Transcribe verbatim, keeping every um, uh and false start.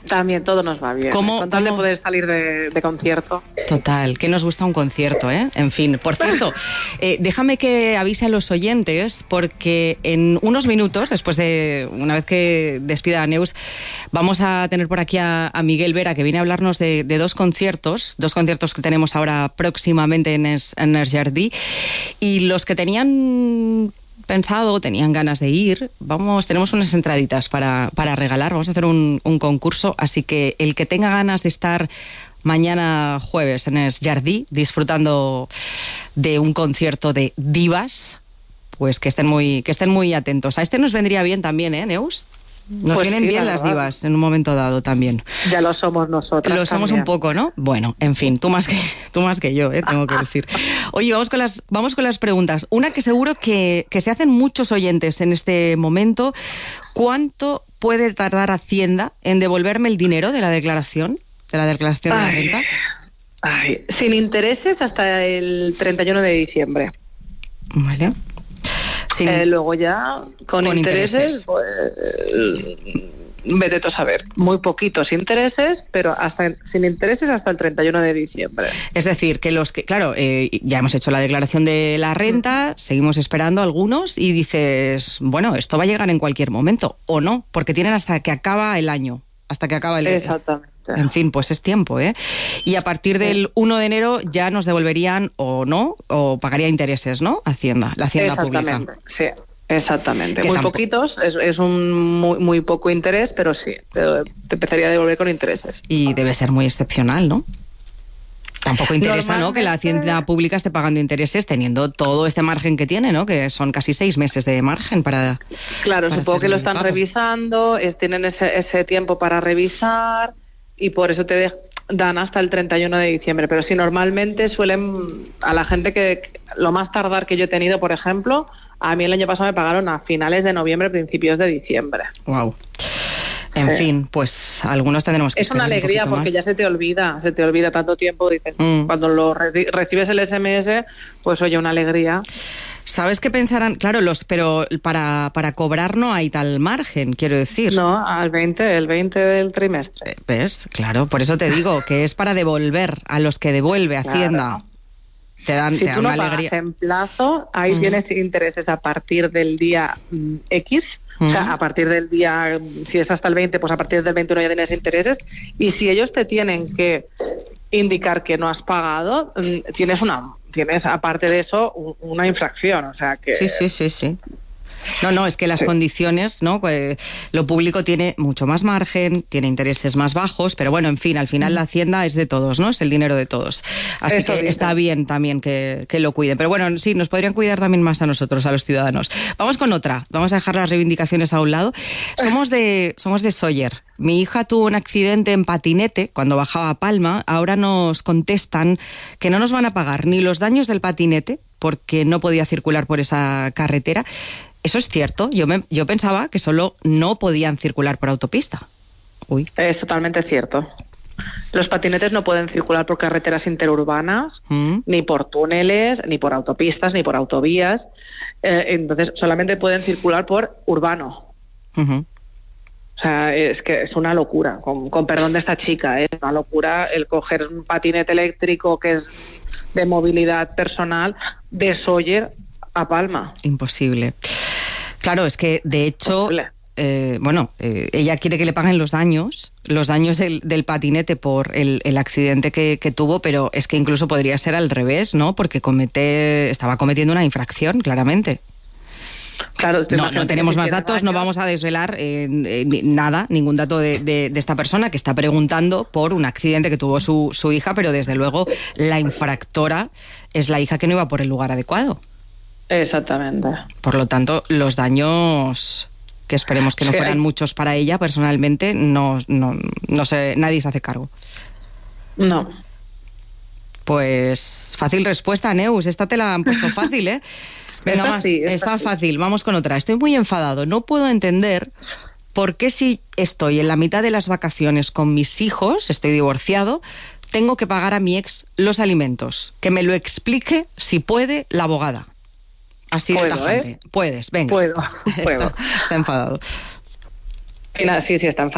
También todo nos va bien. ¿Cómo, con tal de cómo? poder salir de, de concierto. Total, que nos gusta un concierto, ¿eh? En fin, por cierto, eh, déjame que avise a los oyentes, porque en unos minutos, después de, una vez que despida a Neus, vamos a tener por aquí a, a Miguel Vera, que viene a hablarnos de, de dos conciertos, dos conciertos que tenemos ahora próximamente en Es, en Es Jardí, y los que tenían pensado, tenían ganas de ir, vamos, tenemos unas entraditas para, para regalar, vamos a hacer un, un concurso, así que el que tenga ganas de estar mañana jueves en Es Jardí disfrutando de un concierto de divas, pues que estén muy, que estén muy atentos. A este nos vendría bien también, ¿eh, Neus? Nos Pues vienen sí, bien la las verdad. divas en un momento dado también. Ya lo somos nosotros. Lo somos también. un poco, ¿no? Bueno, en fin, tú más que, tú más que yo, ¿eh? Tengo que decir. Oye, vamos con las, vamos con las preguntas. Una que seguro que, que se hacen muchos oyentes en este momento. ¿Cuánto puede tardar Hacienda en devolverme el dinero de la declaración? De la declaración de la Ay, renta. ay, sin intereses hasta el treinta y uno de diciembre. Vale. Sin- Eh, luego ya, con, Con intereses. intereses, pues, eh, vete tú a saber. Muy poquitos intereses, pero hasta sin intereses hasta el treinta y uno de diciembre. Es decir, que los que, claro, eh, ya hemos hecho la declaración de la renta, seguimos esperando algunos y dices, bueno, esto va a llegar en cualquier momento, o no, porque tienen hasta que acaba el año, hasta que acaba el... Exactamente. En fin, pues es tiempo, ¿eh? Y a partir del uno de enero ya nos devolverían o no, o pagaría intereses, ¿no? Hacienda, la Hacienda Exactamente, Pública. sí. Exactamente, Que muy tampoco- poquitos, es, es un muy, muy poco interés, pero sí, te, te empezaría a devolver con intereses. Y debe ser muy excepcional, ¿no? Tampoco interesa, ¿no?, que la Normalmente- Hacienda Pública esté pagando intereses teniendo todo este margen que tiene, ¿no? Que son casi seis meses de margen para... Claro, para supongo hacer que lo el están pago. revisando, es- tienen ese, ese tiempo para revisar y por eso te de- dan hasta el treinta y uno de diciembre. Pero sí, normalmente suelen, a la gente que, lo más tardar que yo he tenido, por ejemplo, a mí el año pasado me pagaron a finales de noviembre, principios de diciembre. Wow. En Sí. fin, pues algunos tendremos que Es una esperar un alegría poquito porque más. ya se te olvida, se te olvida tanto tiempo, dices, Mm. cuando lo reci- recibes el S M S, pues oye, una alegría. ¿Sabes qué pensarán? Claro, los, pero para, para cobrar no hay tal margen, quiero decir. No, al veinte, el veinte del trimestre. Eh, ¿Ves? Claro, por eso te digo que es para devolver a los que devuelve Hacienda. Claro. Te dan, Si te dan tú no una pagas alegría. en plazo, ahí Ujú. tienes intereses a partir del día mm, X. O Ujú. sea, a partir del día, mm, si es hasta el veinte, pues a partir del veintiuno ya tienes intereses. Y si ellos te tienen que indicar que no has pagado, mm, tienes una, tienes aparte de eso u- una infracción. O sea que Sí, sí, sí, sí. No, no, es que las Sí. condiciones, ¿no? Pues, lo público tiene mucho más margen, tiene intereses más bajos, pero bueno, en fin, al final la Hacienda es de todos, ¿no? Es el dinero de todos. Así Eso que dice. está bien también que, que lo cuiden. Pero bueno, sí, nos podrían cuidar también más a nosotros, a los ciudadanos. Vamos con otra. Vamos a dejar las reivindicaciones a un lado. Somos de, somos de Sóller. Mi hija tuvo un accidente en patinete cuando bajaba a Palma. Ahora nos contestan que no nos van a pagar ni los daños del patinete porque no podía circular por esa carretera. Eso es cierto. Yo, me, yo pensaba que solo no podían circular por autopista. Uy. es totalmente cierto. Los patinetes no pueden circular por carreteras interurbanas, Mm. ni por túneles, ni por autopistas, ni por autovías. Eh, entonces, solamente pueden circular por urbano. Ujú. O sea, es que es una locura, con, con perdón de esta chica, ¿eh? Es una locura el coger un patinete eléctrico que es de movilidad personal de Sóller a Palma. Imposible. Claro, es que de hecho, Imposible. eh, bueno, eh, ella quiere que le paguen los daños, los daños del, del patinete por el, el accidente que, que tuvo, pero es que incluso podría ser al revés, ¿no? Porque comete, estaba cometiendo una infracción, claramente. Claro, tú No, imagínate no tenemos que más si tiene datos, no daños. vamos a desvelar eh, eh, ni- nada, ningún dato de, de- de esta persona que está preguntando por un accidente que tuvo su, su hija, pero desde luego la infractora es la hija que no iba por el lugar adecuado. Exactamente. Por lo tanto, los daños, que esperemos que no Sí, fueran hay- muchos para ella, personalmente, no, no, no sé, nadie se hace cargo. No. Pues fácil respuesta, Neus. Esta te la han puesto fácil, ¿eh? Venga, Esta más. sí, esta Está sí. fácil. Vamos con otra. Estoy muy enfadado. No puedo entender por qué si estoy en la mitad de las vacaciones con mis hijos, estoy divorciado, tengo que pagar a mi ex los alimentos. Que me lo explique, si puede, la abogada. Así de Puedo, tajante. ¿eh? Puedes, venga. Puedo, puedo. Está, está enfadado. Sí, nada, sí, sí, está